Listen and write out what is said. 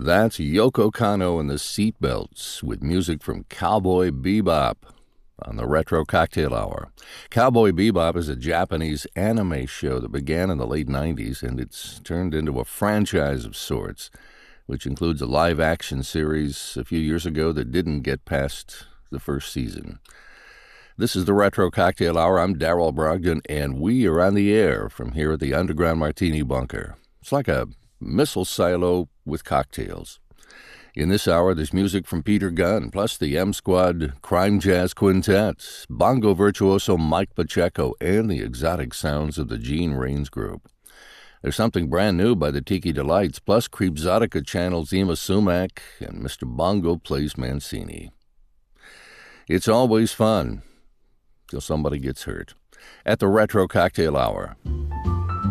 That's Yoko Kanno and the Seatbelts with music from Cowboy Bebop on the Retro Cocktail Hour. Cowboy Bebop is a Japanese anime show that began in the late 90s, and it's turned into a franchise of sorts, which includes a live-action series a few years ago that didn't get past the first season. This is the Retro Cocktail Hour. I'm Darrell Brogdon, and we are on the air from here at the Underground Martini Bunker. It's like a missile silo with cocktails. In this hour, there's music from Peter Gunn, plus the M Squad Crime Jazz Quintet, bongo virtuoso Mike Pacheco, and the exotic sounds of the Gene Rains Group. There's something brand new by the Tiki Delights, plus Creepzotica channels Ema Sumac, and Mr. Bongo plays Mancini. It's always fun till somebody gets hurt. At the Retro Cocktail Hour.